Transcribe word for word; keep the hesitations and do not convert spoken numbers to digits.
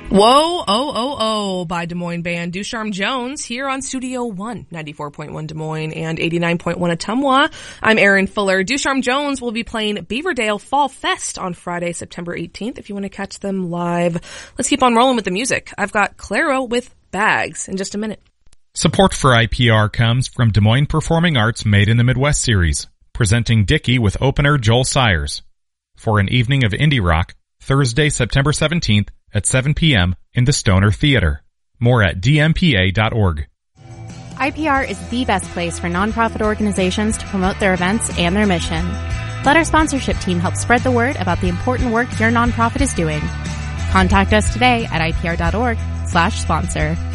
Whoa, oh, oh, oh, by Des Moines band Ducharme Jones here on Studio One, ninety-four point one Des Moines and eighty-nine point one Ottumwa. I'm Erin Fuller. Ducharme Jones will be playing Beaverdale Fall Fest on Friday, September eighteenth, if you want to catch them live. Let's keep on rolling with the music. I've got Clairo with Bags in just a minute. Support for I P R comes from Des Moines Performing Arts Made in the Midwest series, presenting Dickie with opener Joel Sayers for an evening of indie rock, Thursday, September seventeenth, at seven p.m. in the Stoner Theater. More at d m p a dot org. I P R is the best place for nonprofit organizations to promote their events and their mission. Let our sponsorship team help spread the word about the important work your nonprofit is doing. Contact us today at i p r dot org slash sponsor.